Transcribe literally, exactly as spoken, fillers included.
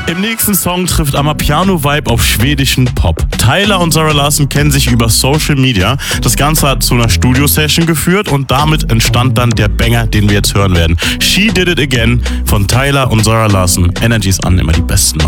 Im nächsten Song trifft Amapiano-Vibe auf schwedischen Pop. Tyler und Zara Larsson kennen sich über Social Media. Das Ganze hat zu einer Studio-Session geführt und damit entstand dann der Banger, den wir jetzt hören werden. She Did It Again von Tyler und Zara Larsson. Energies an, immer die besten neuen